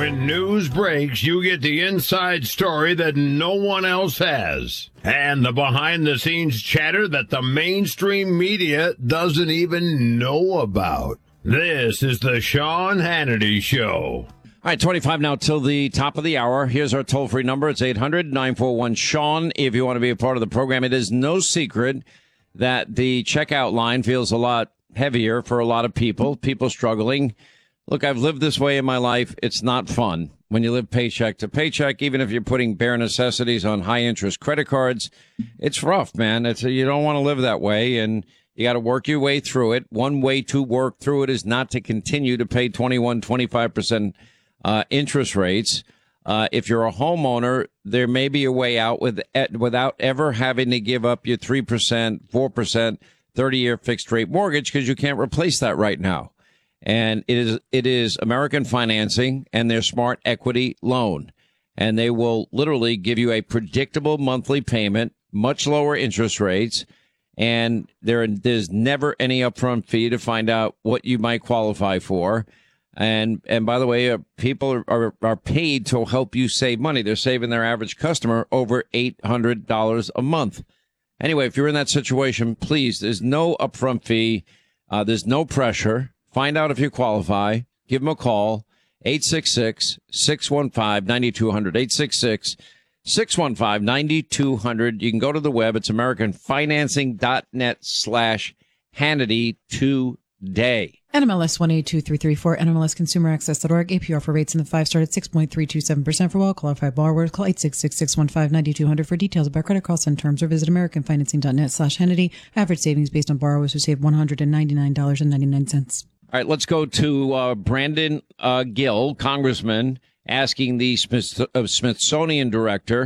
When news breaks, you get the inside story that no one else has. And the behind-the-scenes chatter that the mainstream media doesn't even know about. This is the Sean Hannity Show. All right, 25 now till the top of the hour. Here's our toll-free number. It's 800-941-SEAN. If you want to be a part of the program, it is no secret that the checkout line feels a lot heavier for a lot of people struggling. Look, I've lived this way in my life. It's not fun when you live paycheck to paycheck, even if you're putting bare necessities on high-interest credit cards. It's rough, man. You don't want to live that way, and you got to work your way through it. One way to work through it is not to continue to pay 25% interest rates. If you're a homeowner, there may be a way out without ever having to give up your 3%, 4%, 30-year fixed-rate mortgage because you can't replace that right now. And it is American Financing and their Smart Equity loan. And they will literally give you a predictable monthly payment, much lower interest rates, and there's never any upfront fee to find out what you might qualify for. And by the way, people are paid to help you save money. They're saving their average customer over $800 a month. Anyway, if you're in that situation, please, there's no upfront fee. There's no pressure. Find out if you qualify. Give them a call, 866-615-9200, 866-615-9200. You can go to the web. It's americanfinancing.net/Hannity today. NMLS 182334, NMLSConsumerAccess.org. APR for rates in the 5-star at 6.327% for well-qualified borrowers. Call 866-615-9200 for details about credit costs and terms, or visit americanfinancing.net/Hannity. Average savings based on borrowers who save $199.99. All right, let's go to Brandon Gill, congressman, asking the Smithsonian director